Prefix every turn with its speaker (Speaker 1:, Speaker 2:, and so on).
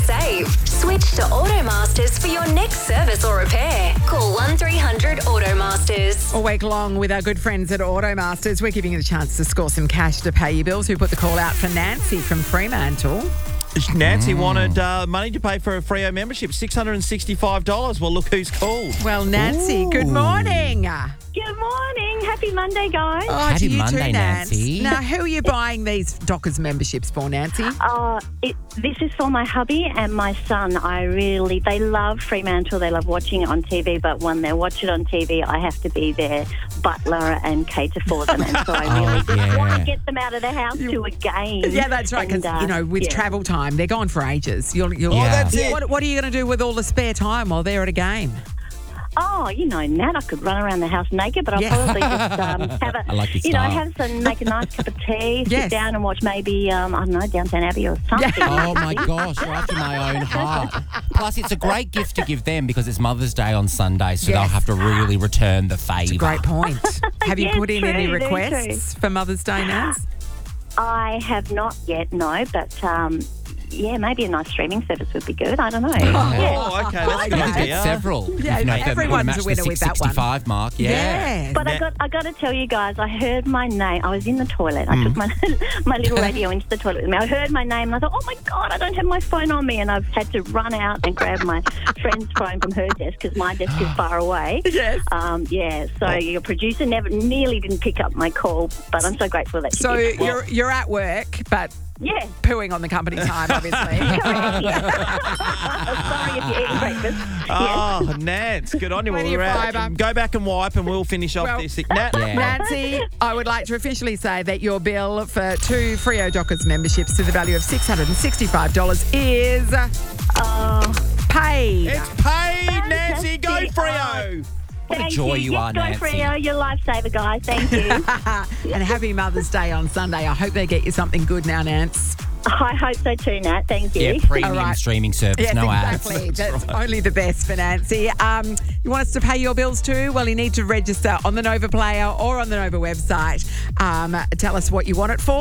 Speaker 1: save. Switch to Automasters for your next service or repair. Call 1300 Automasters.
Speaker 2: All week long with our good friends at Automasters, we're giving you the chance to score some cash to pay your bills. We put the call out for Nancy from Fremantle.
Speaker 3: Nancy wanted money to pay for a Freo membership, $665. Well, look who's called.
Speaker 2: Well, Nancy, good morning.
Speaker 4: Good morning. Happy Monday, guys.
Speaker 2: Oh,
Speaker 5: Happy
Speaker 2: to you
Speaker 5: Monday,
Speaker 2: too, Nance.
Speaker 5: Nancy.
Speaker 2: Now, who are you buying these Dockers memberships for, Nancy?
Speaker 4: This is for my hubby and my son. They love Fremantle. They love watching it on TV, but when they watch it on TV, I have to be their butler and cater for them. And so I really just want to get them out of the house to a game.
Speaker 2: Yeah, that's right, because, with travel time, they're gone for ages.
Speaker 3: That's it.
Speaker 2: What are you going to do with all the spare time while they're at a game?
Speaker 4: Oh, Nat, I could run around the house naked, but I'll probably just make a nice cup of tea, sit down and watch maybe, Downton Abbey or something.
Speaker 5: Oh, my gosh, you're after my own heart. Plus, it's a great gift to give them because it's Mother's Day on Sunday, so they'll have to really return the favour.
Speaker 2: That's a great point. Have you put in any
Speaker 4: true,
Speaker 2: requests for Mother's Day, Naz?
Speaker 4: I have not yet, no, but... maybe a nice streaming service would be good. I don't know.
Speaker 3: Oh, okay, that's a good
Speaker 5: You
Speaker 3: idea.
Speaker 5: get several.
Speaker 2: Yeah,
Speaker 5: You can
Speaker 2: everyone's
Speaker 5: match
Speaker 2: a winner
Speaker 5: the
Speaker 2: with that one.
Speaker 5: 665 mark,
Speaker 2: Yeah.
Speaker 4: But I got to tell you guys, I heard my name. I was in the toilet. I took my little radio into the toilet with me. I heard my name and I thought, oh my God, I don't have my phone on me. And I've had to run out and grab my friend's phone from her desk because my desk is far away.
Speaker 2: Yes.
Speaker 4: So your producer nearly didn't pick up my call, but I'm so grateful that she did.
Speaker 2: So you're at work, but
Speaker 4: yeah,
Speaker 2: pooing on the company time, obviously.
Speaker 4: Sorry if you're eating breakfast.
Speaker 3: Oh, Nance, good on you.
Speaker 2: Plenty of fibre.
Speaker 3: Go back and wipe and we'll finish off this. Nat?
Speaker 5: Yeah.
Speaker 2: Nancy, I would like to officially say that your bill for 2 Freo Dockers memberships to the value of $665 is paid.
Speaker 3: It's paid, Nancy. Go
Speaker 4: Fantastic.
Speaker 3: Freo.
Speaker 5: What a
Speaker 4: Thank
Speaker 5: joy
Speaker 4: you.
Speaker 5: you are,
Speaker 4: Go
Speaker 5: Nancy.
Speaker 4: Freo, you're a lifesaver, guys. Thank you.
Speaker 2: And happy Mother's Day on Sunday. I hope they get you something good now, Nance.
Speaker 4: I hope so too, Nat. Thank you.
Speaker 5: Yeah, premium
Speaker 2: All right.
Speaker 5: streaming service,
Speaker 2: Yes,
Speaker 5: no
Speaker 2: exactly.
Speaker 5: ads.
Speaker 2: That's only the best for Nancy. You want us to pay your bills too? Well, you need to register on the Nova Player or on the Nova website. Tell us what you want it for.